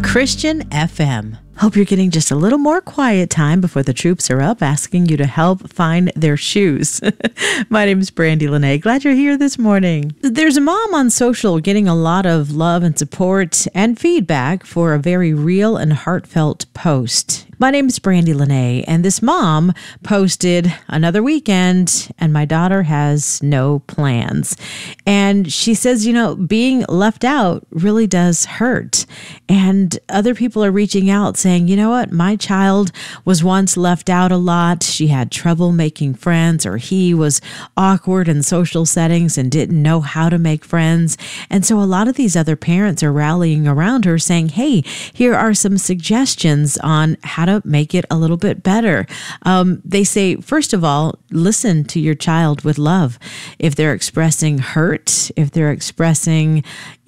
Christian FM. Hope you're getting just a little more quiet time before the troops are up asking you to help find their shoes. My name is Brandy Lene. Glad you're here this morning. There's a mom on social getting a lot of love and support and feedback for a very real and heartfelt post. My name is Brandy Lene, and this mom posted another weekend, and my daughter has no plans. And she says, being left out really does hurt. And other people are reaching out saying, you know what, my child was once left out a lot. She had trouble making friends, or he was awkward in social settings and didn't know how to make friends. And so a lot of these other parents are rallying around her saying, hey, here are some suggestions on how to make it a little bit better. They say, first of all, listen to your child with love. If they're expressing hurt, if they're expressing,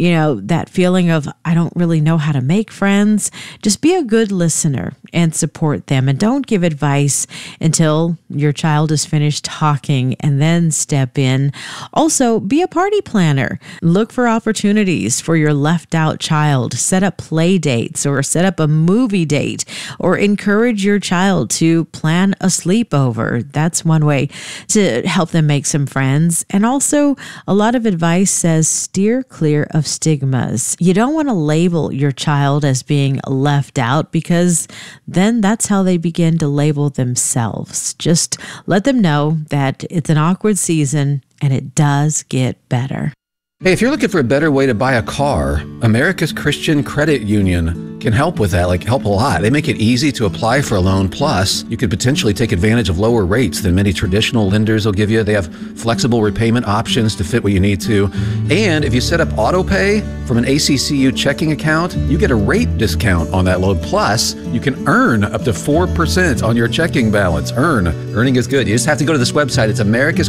that feeling of, I don't really know how to make friends, just be a good listener and support them. And don't give advice until your child is finished talking and then step in. Also, be a party planner. Look for opportunities for your left out child. Set up play dates or set up a movie date, or encourage your child to plan a sleepover. That's one way to help them make some friends. And also, a lot of advice says steer clear of stigmas. You don't want to label your child as being left out, because then that's how they begin to label themselves. Just let them know that it's an awkward season and it does get better. Hey, if you're looking for a better way to buy a car, America's Christian Credit Union can help with that, help a lot. They make it easy to apply for a loan. Plus, you could potentially take advantage of lower rates than many traditional lenders will give you. They have flexible repayment options to fit what you need to. And if you set up auto pay from an ACCU checking account, you get a rate discount on that loan. Plus, you can earn up to 4% on your checking balance. Earning is good. You just have to go to this website. It's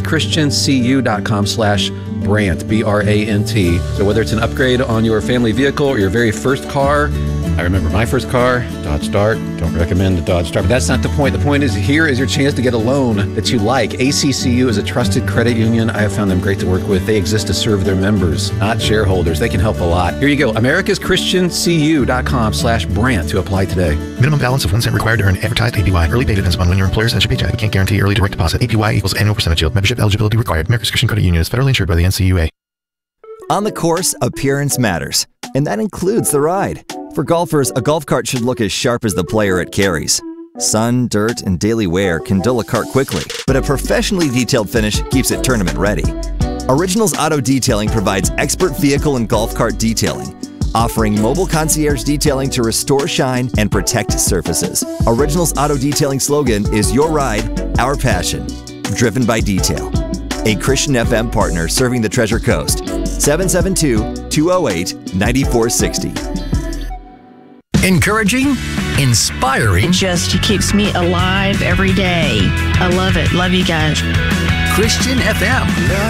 americaschristiancu.com/Brant, BRANT. So whether it's an upgrade on your family vehicle or your very first car, I remember my first car, Dodge Dart. Don't recommend the Dodge Dart, but that's not the point. The point is, here is your chance to get a loan that you like. ACCU is a trusted credit union. I have found them great to work with. They exist to serve their members, not shareholders. They can help a lot. Here you go, americaschristiancu.com/Brant to apply today. Minimum balance of 1 cent required to earn advertised APY. Early pay depends upon when your employer sends your paycheck. We can't guarantee early direct deposit. APY equals annual percentage yield. Membership eligibility required. America's Christian Credit Union is federally insured by the NCUA. On the course, appearance matters, and that includes the ride. For golfers, a golf cart should look as sharp as the player it carries. Sun, dirt, and daily wear can dull a cart quickly, but a professionally detailed finish keeps it tournament ready. Originals Auto Detailing provides expert vehicle and golf cart detailing, offering mobile concierge detailing to restore shine and protect surfaces. Originals Auto Detailing slogan is your ride, our passion, driven by detail. A Christian FM partner serving the Treasure Coast. 772-208-9460. Encouraging, inspiring. It just keeps me alive every day. I love it. Love you guys. Christian FM.